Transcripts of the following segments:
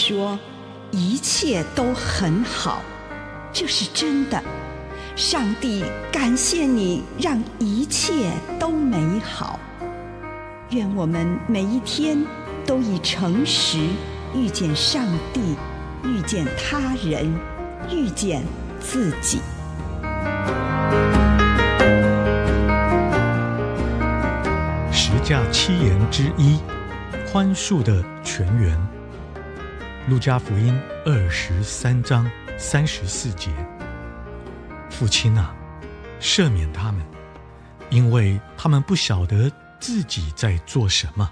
说，一切都很好，这是真的。上帝感谢你，让一切都美好。愿我们每一天都以诚实遇见上帝，遇见他人，遇见自己。 十架七言之一，宽恕的泉源。路加福音23章34节。父亲啊，赦免他们，因为他们不晓得自己在做什么。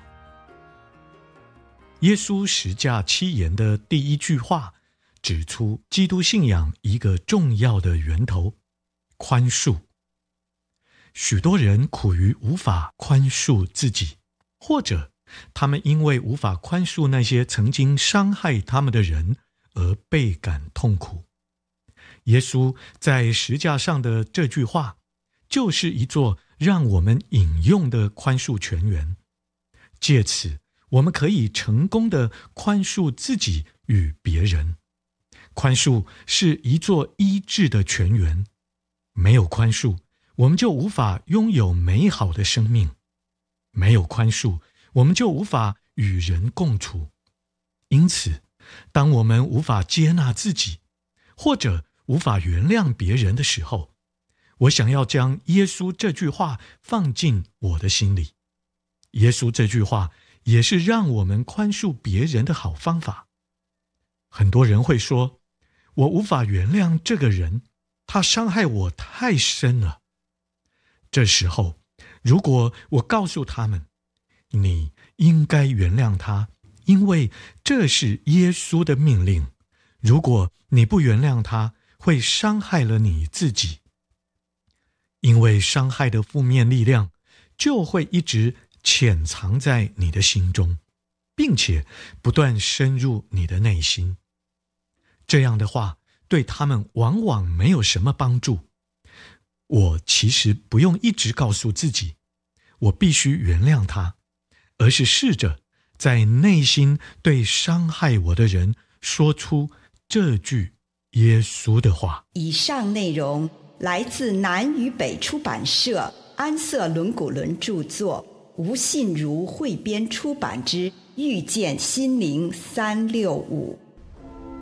耶稣十架七言的第一句话，指出基督信仰一个重要的源头：宽恕。许多人苦于无法宽恕自己，或者他们因为无法宽恕那些曾经伤害他们的人而倍感痛苦。耶稣在十架上的这句话，就是一座让我们引用的宽恕泉源。借此，我们可以成功地宽恕自己与别人。宽恕是一座医治的泉源，没有宽恕，我们就无法拥有美好的生命；没有宽恕，我们就无法与人共处。因此，当我们无法接纳自己，或者无法原谅别人的时候，我想要将耶稣这句话放进我的心里。耶稣这句话也是让我们宽恕别人的好方法。很多人会说，我无法原谅这个人，他伤害我太深了。这时候，如果我告诉他们，你应该原谅他，因为这是耶稣的命令，如果你不原谅他，会伤害了你自己。因为伤害的负面力量就会一直潜藏在你的心中，并且不断深入你的内心。这样的话，对他们往往没有什么帮助。我其实不用一直告诉自己，我必须原谅他，而是试着在内心对伤害我的人说出这句耶稣的话。 以上内容来自南与北出版社安瑟伦古伦著作，吴信如汇编出版之《遇见心灵365》。